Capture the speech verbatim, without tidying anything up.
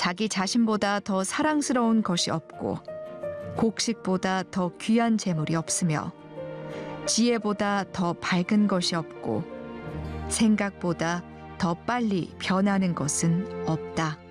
자기 자신보다 더 사랑스러운 것이 없고 곡식보다 더 귀한 재물이 없으며 지혜보다 더 밝은 것이 없고 생각보다 더 빨리 변하는 것은 없다.